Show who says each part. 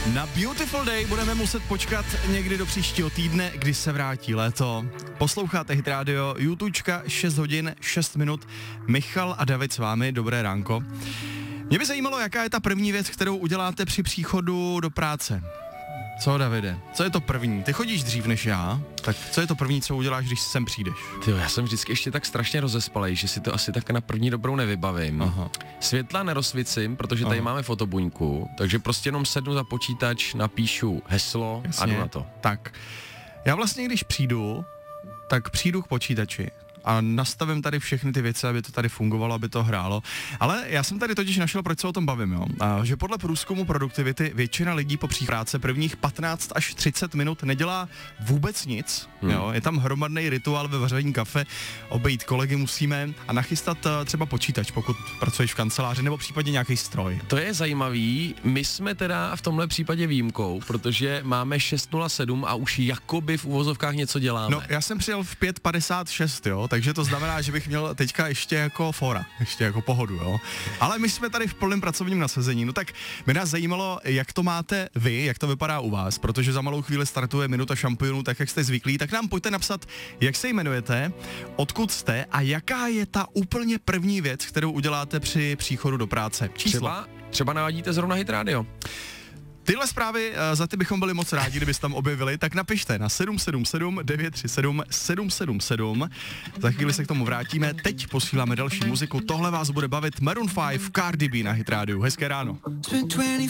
Speaker 1: Na Beautiful Day budeme muset počkat někdy do příštího týdne, kdy se vrátí léto. Posloucháte Hit Radio, YouTučka, 6 hodin, 6 minut. Michal a David s vámi, dobré ránko. Mě by zajímalo, jaká je ta první věc, kterou uděláte při příchodu do práce. Co, Davide? Co je to první? Ty chodíš dřív než já, tak co je to první, co uděláš, když sem přijdeš?
Speaker 2: Tyjo, já jsem vždycky ještě tak strašně rozespalej, že si to asi tak na první dobrou nevybavím.
Speaker 1: Aha.
Speaker 2: Světla nerozsvicím, protože tady máme fotobuňku, takže prostě jenom sednu za počítač, napíšu heslo a jdu na to.
Speaker 1: Tak, já vlastně, když přijdu, tak přijdu k počítači a nastavím tady všechny ty věci, aby to tady fungovalo, aby to hrálo. Ale já jsem tady totiž našel, proč se o tom bavím, jo. Že podle průzkumu produktivity většina lidí po práce prvních 15 až 30 minut nedělá vůbec nic, jo. Je tam hromadný rituál ve vaření kafe, obejít kolegy musíme a nachystat třeba počítač, pokud pracuješ v kanceláři, nebo případně nějaký stroj.
Speaker 2: To je zajímavý, my jsme teda v tomhle případě výjimkou, protože máme 6:07 a už jakoby v uvozovkách něco děláme.
Speaker 1: No, já jsem přijel v 5:56, jo. Takže to znamená, že bych měl teďka ještě jako fora, ještě jako pohodu, jo. Ale my jsme tady v plném pracovním nasazení, no tak by nás zajímalo, jak to máte vy, jak to vypadá u vás, protože za malou chvíli startuje Minuta šampionů, tak jak jste zvyklí, tak nám pojďte napsat, jak se jmenujete, odkud jste a jaká je ta úplně první věc, kterou uděláte při příchodu do práce. Číslo.
Speaker 2: Třeba navádíte zrovna Hit Radio.
Speaker 1: Tyhle zprávy, za ty bychom byli moc rádi, kdybyste tam objevili, tak napište na 777 937 777. Za chvíli se k tomu vrátíme, teď posíláme další muziku, tohle vás bude bavit Maroon 5, Cardi B na Hit Radio. Hezké ráno.